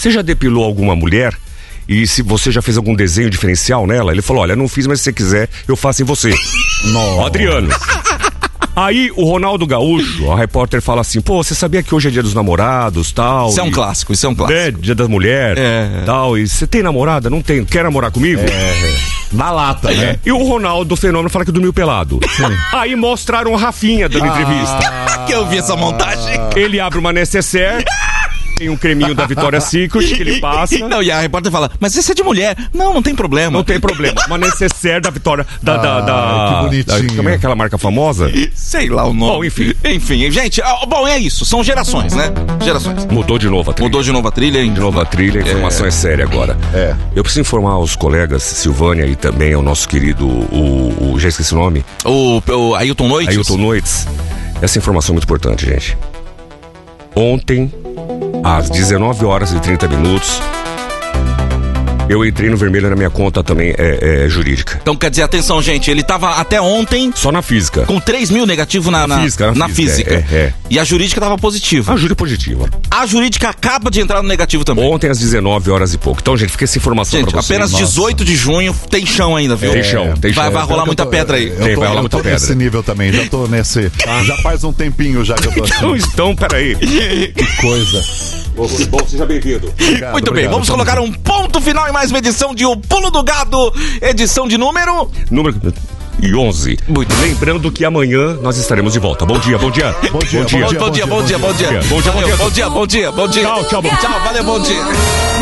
você já depilou alguma mulher? E se você já fez algum desenho diferencial nela? Ele falou, olha, não fiz, mas se você quiser, eu faço em você. Ó, Adriano. Aí o Ronaldo Gaúcho, a repórter fala assim, pô, você sabia que hoje é dia dos namorados, tal? Isso é um clássico, isso é um clássico. É, dia das mulheres, tal. E você tem namorada? Não tem. Quer namorar comigo? Na lata, né? E o Ronaldo Fenômeno fala que dormiu pelado. Aí mostraram o Rafinha dando entrevista. Que eu vi essa montagem. Ele abre uma necessaire, tem um creminho da Victoria's Secret que ele passa. Não, e a repórter fala, mas esse é de mulher. Não tem problema. Não tem problema. Uma necessaire da Vitória. Que bonitinho. Como é aquela marca famosa? Sei lá o nome. Bom, enfim. Enfim, gente, bom, é isso. São gerações, né? Gerações. Mudou de novo a trilha. Mudou de novo a trilha, hein? De novo a trilha, a informação é séria agora. Eu preciso informar aos colegas, Silvânia e também ao nosso querido, já esqueci o nome? O Ailton Noites. Ailton Noites. Essa informação é muito importante, gente. Ontem, às 19 horas e 30 minutos, eu entrei no vermelho na minha conta também jurídica. Então quer dizer, atenção, gente, ele tava até ontem... Só na física. Com 3 mil negativo na física. E a jurídica tava positiva. A jurídica positiva. A jurídica acaba de entrar no negativo também. Ontem às 19 horas e pouco. Então, gente, fica essa informação pra vocês. Apenas 18 de junho tem chão ainda, viu? Tem chão. Vai rolar muita pedra aí. Vai rolar muita pedra. Nesse nível também, já tô nesse... Já faz um tempinho já que eu tô assim. Então, peraí. Que coisa. Bom, seja bem-vindo. Muito bem, vamos colocar um ponto final em mais uma edição de O Pulo do Gado, edição de número 11. Muito bem. Lembrando que amanhã nós estaremos de volta. Bom dia. Bom dia. Tchau, valeu, bom dia.